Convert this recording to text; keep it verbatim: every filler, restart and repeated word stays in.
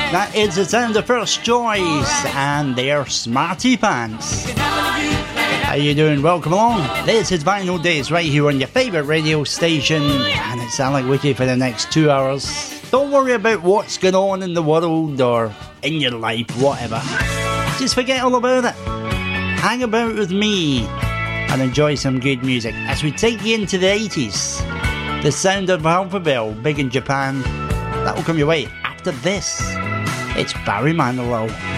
That is the sound of First Choice and their Smarty Pants. How you doing? Welcome along. This is Vinyl Days right here on your favourite radio station, and it's Alec Wiki for the next two hours. Don't worry about what's going on in the world or in your life, whatever. Just forget all about it. Hang about with me and enjoy some good music as we take you into the eighties. The sound of Alphaville, big in Japan. That will come your way after this. It's Barry Manilow.